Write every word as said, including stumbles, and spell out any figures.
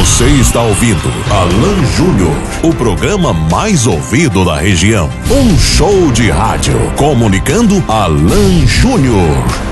Você está ouvindo Alan Júnior, o programa mais ouvido da região. Um show de rádio comunicando Alan Júnior.